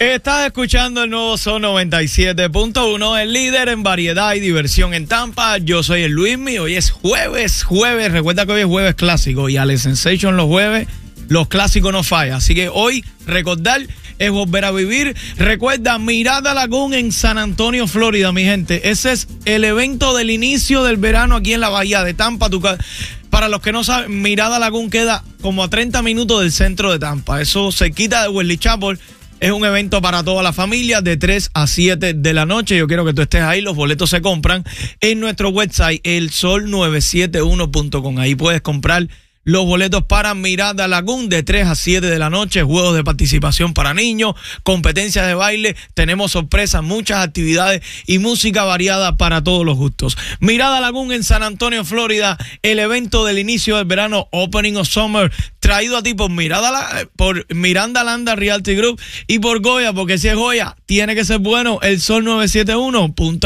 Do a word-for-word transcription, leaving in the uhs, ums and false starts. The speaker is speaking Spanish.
Estás escuchando el nuevo Sol noventa y siete punto uno, el líder en variedad y diversión en Tampa. Yo soy el Luismi. Hoy es jueves, jueves. Recuerda que hoy es jueves clásico y Ale Sensation los jueves, los clásicos no fallan. Así que hoy recordar es volver a vivir. Recuerda, Mirada Lagoon en San Antonio, Florida, mi gente. Ese es el evento del inicio del verano aquí en la bahía de Tampa. Tu Para los que no saben, Mirada Lagoon queda como a treinta minutos del centro de Tampa. Eso se quita de Wesley Chapel. Es un evento para toda la familia de tres a siete de la noche. Yo quiero que tú estés ahí. Los boletos se compran en nuestro website, el sol nueve siete uno punto com. Ahí puedes comprar los boletos para Mirada Lagoon de tres a siete de la noche, juegos de participación para niños, competencias de baile, tenemos sorpresas, muchas actividades y música variada para todos los gustos. Mirada Lagoon en San Antonio, Florida, el evento del inicio del verano, Opening of Summer, traído a ti por Mirada, por Miranda Landa Realty Group y por Goya, porque si es Goya, tiene que ser bueno, el sol nueve siete uno punto com.